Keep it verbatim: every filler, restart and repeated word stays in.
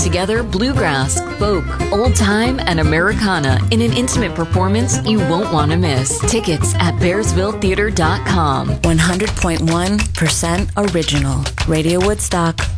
together bluegrass, folk, old time, and Americana in an intimate performance you won't want to miss. Tickets at bearsville theater dot com. one hundred point one percent original. Radio Woodstock.